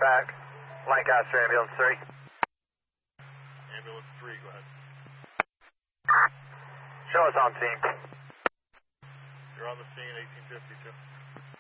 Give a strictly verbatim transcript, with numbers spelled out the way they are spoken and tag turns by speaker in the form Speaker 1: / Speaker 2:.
Speaker 1: back. Lancaster, ambulance three.
Speaker 2: Ambulance three, go ahead.
Speaker 1: Show us on scene.
Speaker 2: You're on the scene, eighteen fifty-two.